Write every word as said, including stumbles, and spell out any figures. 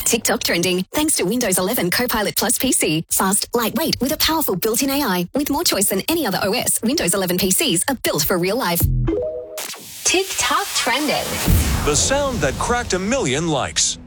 TikTok trending thanks to Windows eleven Copilot Plus P C. Fast, lightweight, with a powerful built-in A I. With more choice than any other O S, Windows eleven P Cs are built for real life. TikTok trending. The sound that cracked a million likes.